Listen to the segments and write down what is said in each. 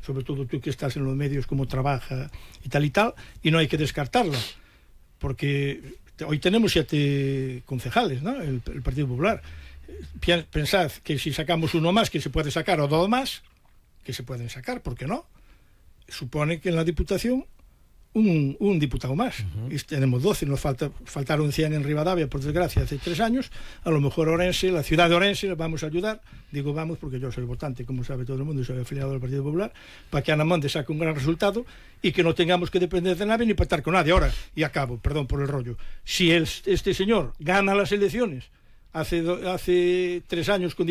sobre todo tú que estás en los medios, cómo trabaja y tal, y no hay que descartarla, porque hoy tenemos 7 concejales, ¿no? El Partido Popular. Pensad que si sacamos uno más, que se puede sacar, o 2 más, que se pueden sacar, ¿por qué no? Supone que en la Diputación un diputado más. Tenemos 12, nos faltaron 100 en Ribadavia, por desgracia, hace 3 años. A lo mejor Orense, la ciudad de Orense, les vamos a ayudar. Digo vamos porque yo soy votante, como sabe todo el mundo, soy afiliado al Partido Popular, para que Anamonde saque un gran resultado y que no tengamos que depender de nadie ni pactar con nadie. Ahora, y acabo, perdón por el rollo, si este señor gana las elecciones hace 3 años con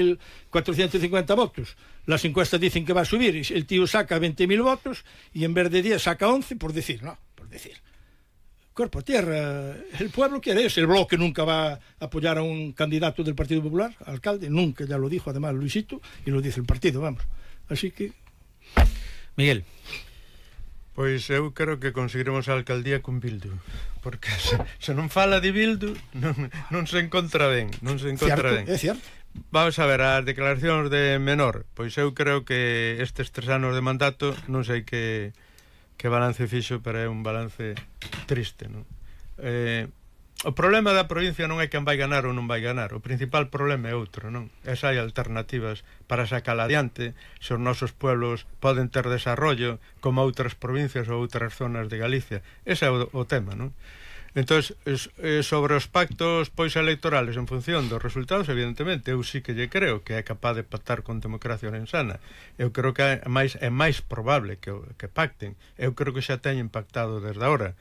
18.450 votos, las encuestas dicen que va a subir, el tío saca 20.000 votos y en vez de 10 saca 11, por decir, cuerpo a tierra, el pueblo quiere eso. El bloque nunca va a apoyar a un candidato del Partido Popular, alcalde, nunca, ya lo dijo además Luisito, y lo dice el partido, vamos, así que... Miguel. Pois eu creo que conseguiremos a alcaldía con Bildu, porque se non fala de Bildu non se encontra ben, É certo. Vamos a ver, as declaracións de Menor, pois eu creo que estes 3 anos de mandato non sei que balance fixo, pero é un balance triste, non? O problema da provincia non é quen vai ganar ou non vai ganar, o principal problema é outro, non? Esa hai alternativas para sacar adiante, se os nosos pueblos poden ter desarrollo como outras provincias ou outras zonas de Galicia. Ese é o tema, non? Entón, sobre os pactos pois electorales en función dos resultados, evidentemente, eu sí que lle creo que é capaz de pactar con Democracia Orensana. Eu creo que é máis probable que pacten. Eu creo que xa teñen pactado desde agora.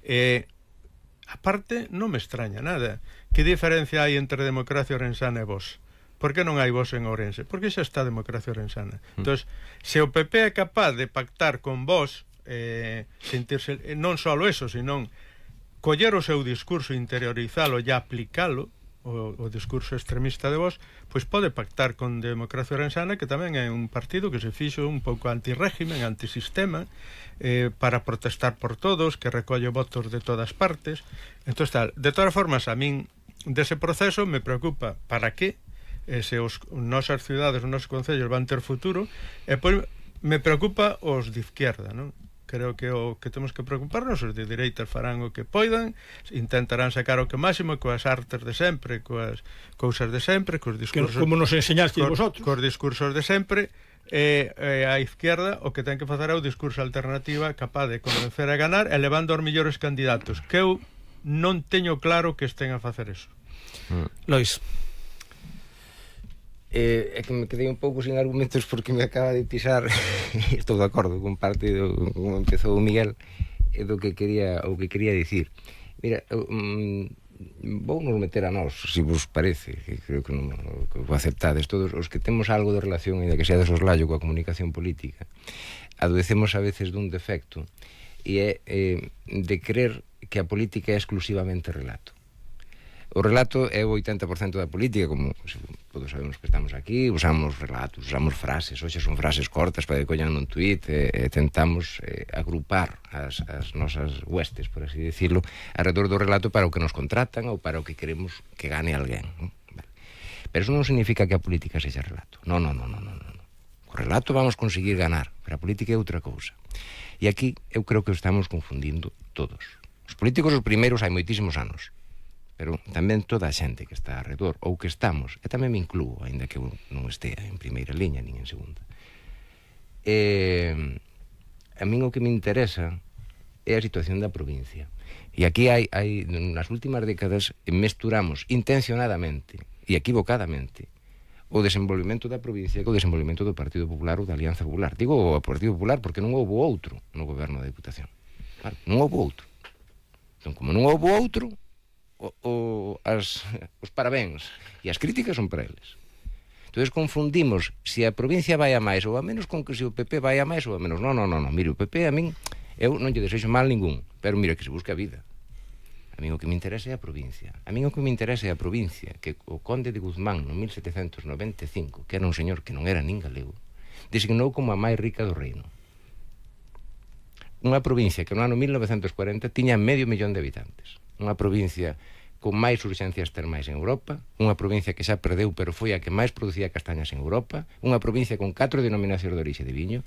Aparte, non me extraña nada. Que diferencia hai entre Democracia Orensana e Vox? Por que non hai Vox en Ourense? Porque xa está Democracia Orensana. Entón, se o PP é capaz de pactar con Vox, sentirse, non só eso, senón coller o seu discurso, interiorizalo e aplicalo, o discurso extremista de Vox, pois pode pactar con Democracia Orensana, que tamén é un partido que se fixo un pouco antirrégimen, antisistema, para protestar por todos, que recolle votos de todas partes. Entón, tal, de todas formas, a min dese proceso me preocupa para que se os nosas ciudades, os nosos concellos van ter futuro, e pois me preocupa os de izquierda, non? Creo que o que temos que preocuparnos, os de dereitas farán o que poidan, intentarán sacar o que máximo coas artes de sempre, coas cousas de sempre, cos discursos, como nos enseñaste vosotros, cos discursos de sempre. A izquierda o que ten que facer é o discurso alternativa capaz de convencer a ganar e levando aos mellores candidatos, que eu non teño claro que estén a facer eso. Lois. É que me quedei un pouco sin argumentos porque me acaba de pisar. Estou de acordo con parte como empezou o Miguel do que quería dicir. Mira, vou nos meter a nós, se vos parece, que creo que non que vos aceptades todos os que temos algo de relación, ainda que sea de soslayo, coa comunicación política. Adoecemos a veces dun defecto e é de creer que a política é exclusivamente relato. O relato é o 80% da política, como todos sabemos que estamos aquí, usamos relatos, usamos frases, hoxe son frases cortas para que collan nun tuit, e tentamos agrupar as nosas huestes, por así decirlo, alrededor do relato para o que nos contratan ou para o que queremos que gane alguén. Pero eso non significa que a política sexa relato. Non. O relato vamos conseguir ganar, pero a política é outra cousa. E aquí eu creo que o estamos confundindo todos. Os políticos os primeiros hai moitísimos anos, pero tamén toda a xente que está alrededor, ou que estamos, e tamén me incluo, aínda que eu non estea en primeira liña, nin en segunda. A min o que me interesa é a situación da provincia. E aquí hai nas últimas décadas, mesturamos intencionadamente e equivocadamente o desenvolvemento da provincia co desenvolvemento do Partido Popular ou da Alianza Popular. Digo o Partido Popular porque non houve outro no goberno da Diputación. Claro, non houve outro. Entón, como non houve outro, os parabéns e as críticas son para eles. Entón confundimos se a provincia vai a máis ou a menos con que se o PP vai a máis ou a menos. Non, mire, o PP a min eu non lle desexo mal ningún, pero mira que se busca a vida. A min o que me interesa é a provincia. A min o que me interesa é a provincia que o conde de Guzmán no 1795, que era un señor que non era nin galego, designou como a máis rica do reino. Unha provincia que no ano 1940 tiña 500.000 de habitantes. Unha provincia con máis urxencias termais en Europa, unha provincia que xa perdeu pero foi a que máis producía castañas en Europa, unha provincia con 4 denominacións de orixe de viño,